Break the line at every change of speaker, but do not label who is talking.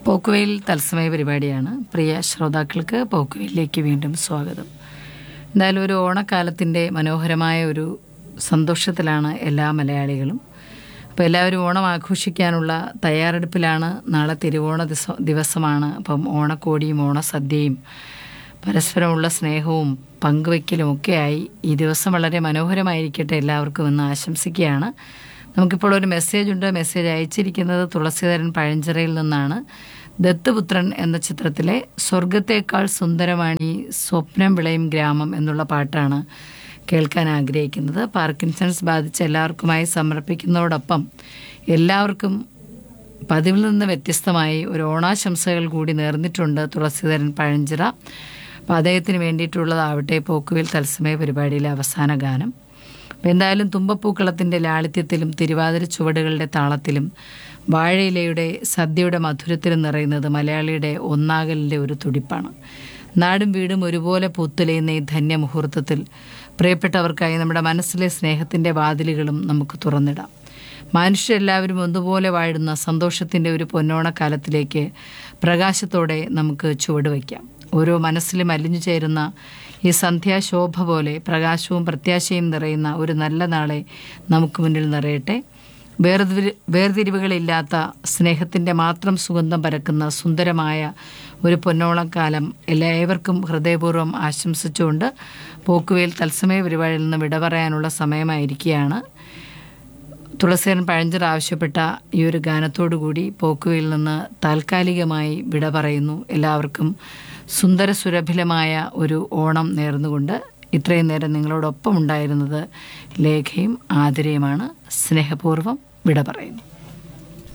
പോക്കുവെയിൽ തത്സമയ പരിപാടിയാണ്. പ്രിയ ശ്രോതാക്കൾക്ക് പോക്കുവെയിലേക്ക് വീണ്ടും സ്വാഗതം. എന്തായാലും ഒരു ഓണക്കാലത്തിൻ്റെ മനോഹരമായ ഒരു സന്തോഷത്തിലാണ് എല്ലാ മലയാളികളും. അപ്പോൾ എല്ലാവരും ഓണം ആഘോഷിക്കാനുള്ള തയ്യാറെടുപ്പിലാണ്. നാളെ തിരുവോണ ദിവസമാണ്. അപ്പം ഓണക്കോടിയും ഓണസദ്യയും പരസ്പരമുള്ള സ്നേഹവും പങ്കുവയ്ക്കലും ഒക്കെയായി ഈ ദിവസം വളരെ മനോഹരമായിരിക്കട്ടെ എല്ലാവർക്കും എന്ന് ആശംസിക്കുകയാണ്. നമുക്കിപ്പോൾ ഒരു മെസ്സേജ് ഉണ്ട്. മെസ്സേജ് അയച്ചിരിക്കുന്നത് തുളസീധരൻ പഴഞ്ചിറയിൽ നിന്നാണ്. ദത്തുപുത്രൻ എന്ന ചിത്രത്തിലെ സ്വർഗത്തേക്കാൾ സുന്ദരമാണ് സ്വപ്നം വിളയും ഗ്രാമം എന്നുള്ള പാട്ടാണ് കേൾക്കാൻ ആഗ്രഹിക്കുന്നത്. പാർക്കിൻസൺസ് ബാധിച്ച എല്ലാവർക്കുമായി സമർപ്പിക്കുന്നതോടൊപ്പം എല്ലാവർക്കും പതിവിൽ നിന്ന് വ്യത്യസ്തമായി ഒരു ഓണാശംസകൾ കൂടി നേർന്നിട്ടുണ്ട് തുളസീധരൻ പഴഞ്ചിറ. അപ്പോൾ അദ്ദേഹത്തിന് വേണ്ടിയിട്ടുള്ളതാവട്ടെ പോക്കുവെയിൽ തത്സമയ പരിപാടിയിലെ അവസാന ഗാനം. അപ്പോൾ എന്തായാലും തുമ്പപ്പൂക്കളത്തിൻ്റെ ലാളിത്യത്തിലും തിരുവാതിര ചുവടുകളുടെ താളത്തിലും വാഴയിലയുടെ സദ്യയുടെ മധുരത്തിലും നിറയുന്നത് മലയാളിയുടെ ഒന്നാകലിൻ്റെ ഒരു തുടിപ്പാണ്. നാടും വീടും ഒരുപോലെ പൂത്തുലയുന്ന ഈ ധന്യമുഹൂർത്തത്തിൽ പ്രിയപ്പെട്ടവർക്കായി നമ്മുടെ മനസ്സിലെ സ്നേഹത്തിൻ്റെ വാതിലുകളും നമുക്ക് തുറന്നിടാം. മനുഷ്യരെല്ലാവരും ഒന്നുപോലെ വാഴുന്ന സന്തോഷത്തിൻ്റെ ഒരു പൊന്നോണക്കാലത്തിലേക്ക് പ്രകാശത്തോടെ നമുക്ക് ചുവടുവയ്ക്കാം. ഓരോ മനസ്സിലും അലിഞ്ഞു ചേരുന്ന ഈ സന്ധ്യാശോഭ പോലെ പ്രകാശവും പ്രത്യാശയും നിറയുന്ന ഒരു നല്ല നാളെ നമുക്ക് മുന്നിൽ നിറയട്ടെ. വേർതിരിവുകളില്ലാത്ത സ്നേഹത്തിൻ്റെ മാത്രം സുഗന്ധം പരക്കുന്ന സുന്ദരമായ ഒരു പൊന്നോണക്കാലം ഏവർക്കും ഹൃദയപൂർവ്വം ആശംസിച്ചുകൊണ്ട് പോക്കുവെയിൽ തത്സമയ പരിപാടിയിൽ നിന്ന് വിട പറയാനുള്ള സമയമായിരിക്കുകയാണ്. തുളസീധരൻ പഴഞ്ചിറ ആവശ്യപ്പെട്ട ഈ ഒരു ഗാനത്തോടുകൂടി പോക്കുവെയിൽ നിന്ന് താൽക്കാലികമായി വിട പറയുന്നു. എല്ലാവർക്കും സുന്ദര സുരഭിലമായ ഒരു ഓണം നേർന്നുകൊണ്ട് ഇത്രയും നേരം നിങ്ങളോടൊപ്പം ഉണ്ടായിരുന്നത് ലേഖയും ആതിരയുമാണ്. സ്നേഹപൂർവ്വം വിട പറയുന്നു.